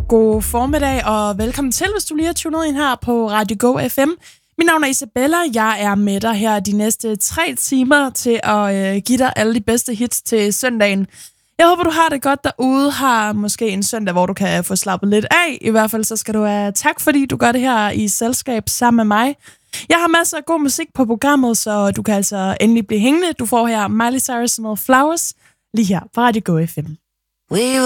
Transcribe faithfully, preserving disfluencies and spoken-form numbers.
God formiddag og velkommen til, hvis du lige har tunet ind her på Radio Go F M. Mit navn er Isabella. Jeg er med dig her de næste tre timer til at øh, give dig alle de bedste hits til søndagen. Jeg håber, du har det godt derude. Har måske en søndag, hvor du kan få slappet lidt af. I hvert fald så skal du have tak, fordi du gør det her i selskab sammen med mig. Jeg har masser af god musik på programmet, så du kan altså endelig blive hængende. Du får her Miley Cyrus med Flowers lige her på Radio Go F M.